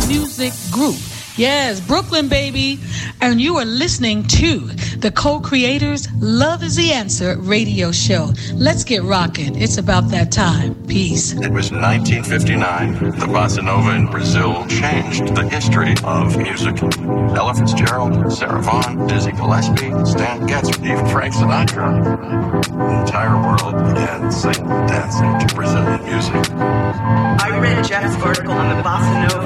music group. Yes, Brooklyn, baby. And you are listening to the co-creators Love is the Answer radio show. Let's get rocking. It's about that time. Peace. It was 1959. The bossa nova in Brazil changed the history of music. Ella Fitzgerald, Sarah Vaughan, Dizzy Gillespie, Stan Getz, even Frank Sinatra. The entire world began dancing to Brazilian music. I read Jeff's article on the bossa nova